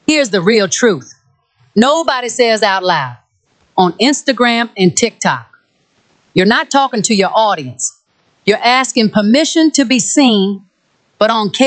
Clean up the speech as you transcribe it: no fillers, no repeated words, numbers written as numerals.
Here's the real truth. Nobody says out loud on Instagram and TikTok. You're not talking to your audience. You're asking permission to be seen, but on